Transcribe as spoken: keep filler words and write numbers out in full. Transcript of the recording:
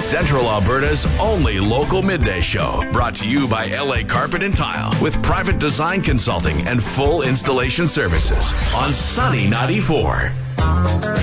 Central Alberta's only local midday show. Brought to you by L A Carpet and Tile with private design consulting and full installation services on Sunny ninety-four.